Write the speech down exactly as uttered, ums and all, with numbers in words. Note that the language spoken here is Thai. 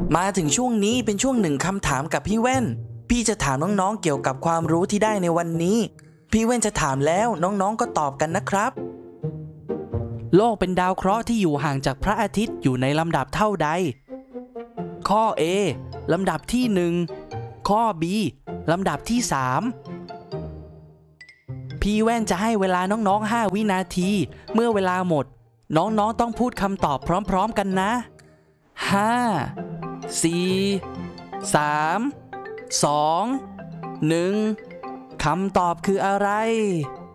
มาถึงช่วงนี้เป็นช่วงหนึ่งคำถามกับพี่แว่นพี่จะถามน้องๆเกี่ยวกับความรู้ที่ได้ในวันนี้พี่แว่นจะถามแล้วน้องๆก็ตอบกันนะครับโลกเป็นดาวเคราะห์ที่อยู่ห่างจากพระอาทิตย์อยู่ในลำดับเท่าใดข้อ A ลำดับที่หนึ่งข้อ B ลำดับที่สามพี่แว่นจะให้เวลาน้องๆห้าวินาทีเมื่อเวลาหมดน้องๆต้องพูดคำตอบพร้อมๆกันนะห้า สี่ สาม สอง หนึ่งคำตอบคืออะไร